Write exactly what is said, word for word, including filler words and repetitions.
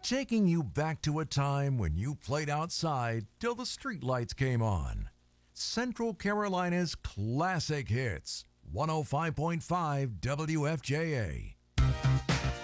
taking you back to a time when you played outside till the streetlights came on. Central Carolina's classic hits, one oh five point five W F J A.